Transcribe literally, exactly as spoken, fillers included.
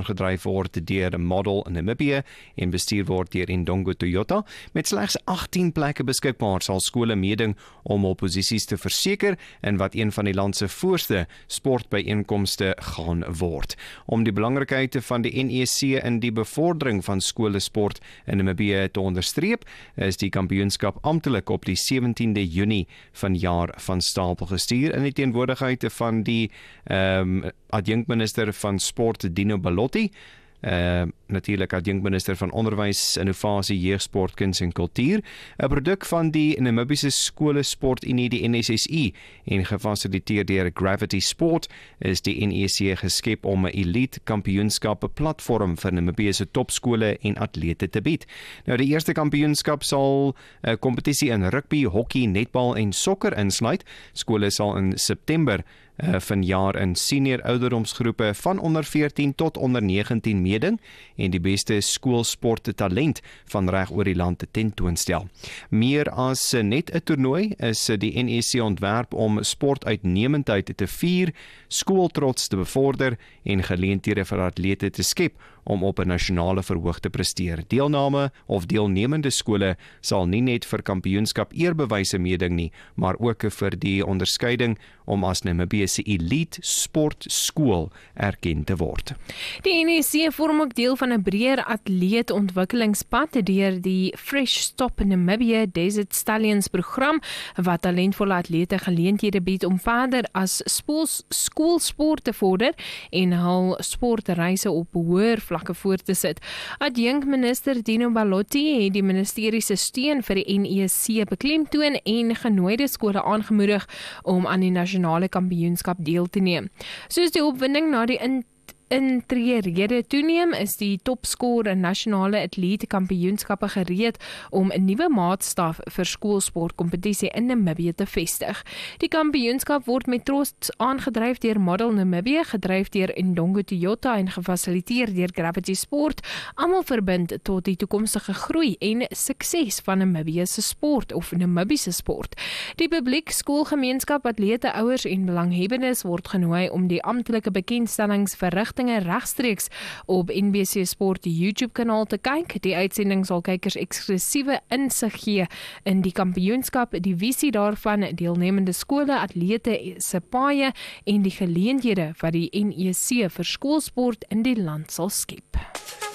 aangedryf word deur Model Namibia en bestuur word deur Indongo Toyota. Met slegs agttien plekke beskikbaar sal skole meeding om hul posisies te verseker in wat een van die land se voorste sportbyeenkomste gaan word. Om die belangrikheid van die N E C in die bevordering van skolesport in Namibia te onderstreep, is die kampioenskap amptelik op die sewentiende Junie van jaar van stapel gestuur in die teenwoordigheid van die um, adjunkminister van sport Dino Balotti, Uh, natuurlik adjunkminister van Onderwys, Innovasie, Jeugsport, Kuns en Kultuur, 'n produk van die Namibiese Skolesportunie, die N S S I, en gefasiliteer deur Gravity Sport, is die N E C geskep om 'n elite kampioenskap 'n platform vir Namibiese topskole en atlete te bied. Nou die eerste kampioenskap sal 'n kompetisie in rugby, hokkie, netbal en sokker insluit. Skole sal in September Uh, vanjaar in senior ouderdomsgroepe van onder veertien tot onder negentien meeding en die beste skoolsport talent van reg oor die land tentoonstel. Meer as net 'n toernooi is die N E C ontwerp om sportuitnemendheid te vier, skooltrots te bevorder en geleenthede vir atlete te skep om op 'n nasionale verhoog te presteer. Deelname of deelnemende skole sal nie net vir kampioenskap eerbewyse meeding nie, maar ook vir die onderskeiding om as Namibia se elite sportskool erken te word. Die N E C vorm ook deel van 'n breër atleetontwikkelingspad deur die Fresh Stop Namibia Desert Stallions program, wat talentvolle atlete geleenthede bied om verder as skoolsport te vorder en hul sportreise op hoër vlakke voor te sit. Adjunkminister Dino Balotti het die ministerie se steun vir die N E C beklemtoon en genooide skole aangemoedig om aan die nasionale kampioenskap deel te neem. Soos die opwinding na die in intreerede toeneem, is die topskoor in nasionale atlete kampioenskappe gereed om 'n nuwe maatstaf vir skoolsportkompetisie in Namibië te vestig. Die kampioenskap word met trots aangedryf deur Model Namibia, gedryf deur Indongo Toyota en gefasiliteer deur Gravity Sport, almal verbind tot die toekomstige groei en sukses van Namibië se sport of Namibiese sport. Die publiek, skoolgemeenskap, atlete, ouers en belanghebbendes word genooi om die amptelike bekendstellingsverrigting regstreeks op N B C Sport YouTube kanaal te kyk. Die uitsending sal kykers eksklusiewe insig gee in die kampioenskap, die visie daarvan, deelnemende skole, atlete se paaie en die geleenthede wat die N E C vir skoolsport in die land sal skep.